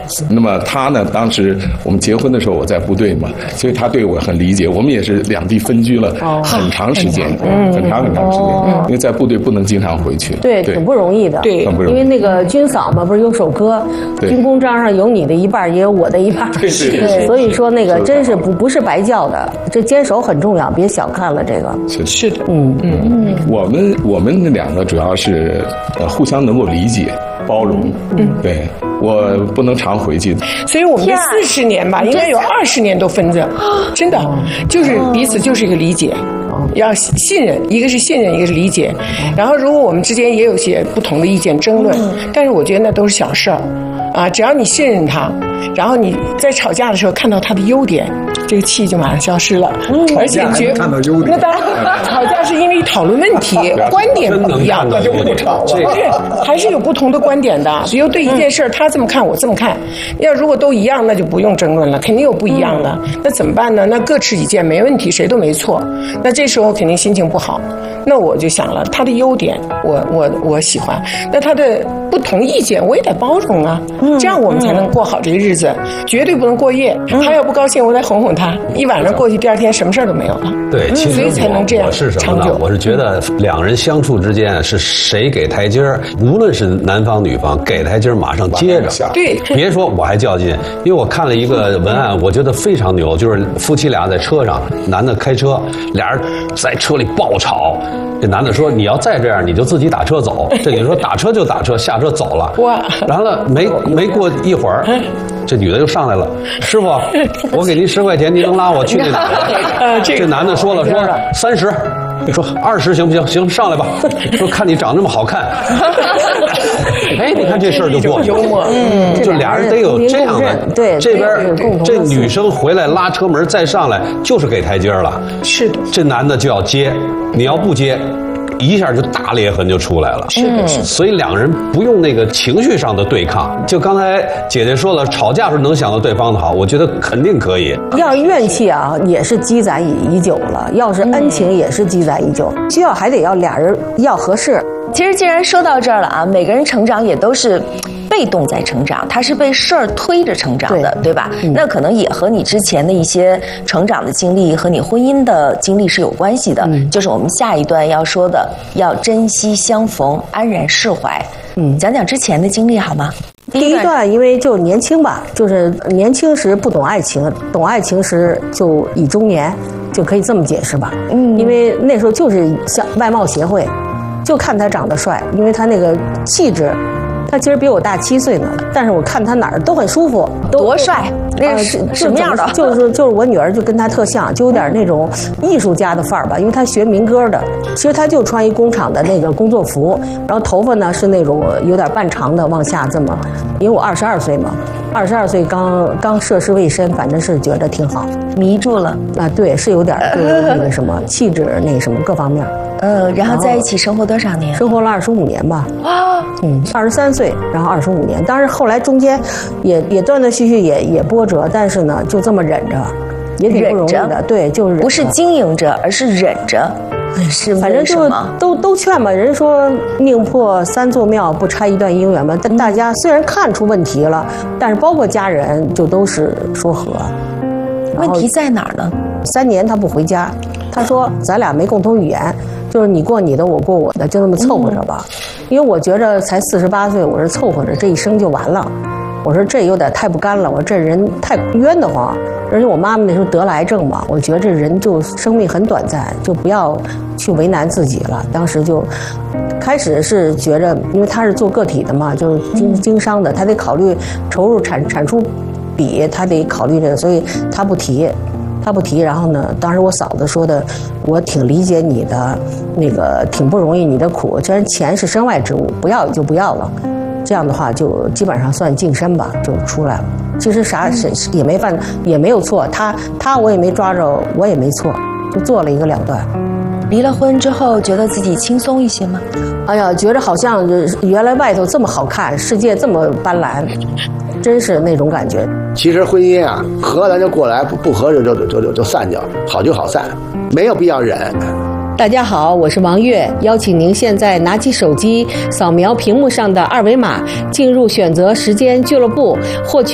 那么他呢，当时我们结婚的时候我在部队嘛，所以他对我很理解。我们也是两地分居了很长时间，很长时间，因为在部队不能经常回去。 对，挺不容易的。 对， 很不容易。 因为那个军嫂嘛，不是有首歌，军功章上有你的一半，也有我的一半。 对， 所以说那个真是不是白叫的，这坚守很重要，别小看了这个。 是的， 我们两个主要是互相能够理解、包容。对，我不能常回去， 所以我们这40年吧，应该有20年都分着，真的就是彼此就是一个理解。要信任，一个是信任，一个是理解。然后，如果我们之间也有些不同的意见争论，但是我觉得那都是小事儿，啊，只要你信任他，然后你在吵架的时候看到他的优点，这个气就马上消失了。而且看到优点， 那当然，吵架是因为讨论问题，观点不一样， 那就不吵了。 对，还是有不同的观点的。比如对一件事他这么看，我这么看，要如果都一样，那就不用争论了，肯定有不一样的。那怎么办呢？那各持己见，没问题，谁都没错。那这时候肯定心情不好。那我就想了，他的优点我喜欢，那他的不同意见我也得包容啊，这样我们才能过好这个日子，绝对不能过夜。他要不高兴，我得哄哄他，一晚上过去，第二天什么事儿都没有了。 对，其实所以才能这样我是什么呢？我是觉得两人相处之间是谁给台阶儿，无论是男方女方给台阶儿，马上接着。 对， 别说我还较劲，因为我看了一个文案，我觉得非常牛，就是夫妻俩在车上，男的开车，俩人在车里爆吵。这男的说：“你要再这样，你就自己打车走。”这女的说：“打车就打车，下车走了。” 哇！ 完了没过一会儿，这女的又上来了：“师傅，我给您10块钱，您能拉我去那哪儿？”这男的说30，说20行不行？行，上来吧。说看你长那么好看，哎，你看这事儿就过去了。 幽默， 就俩人得有这样的。 对， 这边这女生回来拉车门再上来，就是给台阶了。 是的， 这男的就要接，你要不接，一下就大裂痕就出来了。 是的， 所以两人不用那个情绪上的对抗。就刚才姐姐说了，吵架时能想到对方的好，我觉得肯定可以。 要是怨气啊，也是积攒已久了；要是恩情，也是积攒已久。需要还得要俩人要合适。 其实既然说到这儿了啊，每个人成长也都是被动在成长，他是被事儿推着成长的，对吧？那可能也和你之前的一些成长的经历和你婚姻的经历是有关系的。就是我们下一段要说的，要珍惜相逢，安然释怀。讲讲之前的经历好吗？ 第一段因为就年轻吧，就是年轻时不懂爱情，懂爱情时就已中年，就可以这么解释吧。因为那时候就是像外貌协会。就看他长得帅，因为他那个气质，他其实比我大7岁呢，但是我看他哪儿都很舒服。 多帅？那是什么样的？ 就是我女儿就跟他特像，就有点那种艺术家的范儿吧，因为他学民歌的。其实他就穿一工厂的那个工作服，然后头发呢是那种有点半长的往下这么。因为我22岁嘛，22岁刚涉世未深，反正是觉得挺好， 迷住了啊。对，是有点那个什么气质那个什么各方面。 然后在一起生活多少年？ 生活了25年吧。 哇 ，23岁，然后25年。当然后来中间也断断续续也波折，但是呢就这么忍着，也挺不容易的。对，就是忍着， 不是经营着，而是忍着。是反正就都劝吧。人说宁破3座庙，不拆1段姻缘嘛。但大家虽然看出问题了，但是包括家人就都是说和。 问题在哪儿呢 ？3年他不回家，他说咱俩没共同语言，就是你过你的，我过我的，就那么凑合着吧。因为我觉着才48岁，我是凑合着这一生就完了。我说这有点太不甘了，我说这人太冤得慌。而且我妈妈那时候得了癌症嘛，我觉得这人就生命很短暂，就不要去为难自己了。当时就开始是觉着，因为他是做个体的嘛，就是经商的，他得考虑投入产出比，他得考虑这个，所以他不提。然后呢，当时我嫂子说的，我挺理解你的，那个挺不容易，你的苦，虽然钱是身外之物，不要就不要了。这样的话就基本上算净身吧，就出来了。其实啥也没犯，也没有错，他我也没抓着，我也没错，就做了一个了断。 离了婚之后，觉得自己轻松一些吗？ 哎呀，觉得好像原来外头这么好看，世界这么斑斓，真是那种感觉。 其实婚姻啊，合咱就过来，不合适就散掉，好就好散，没有必要忍。 大家好，我是王悦，邀请您现在拿起手机，扫描屏幕上的2维码，进入选择时间俱乐部，获取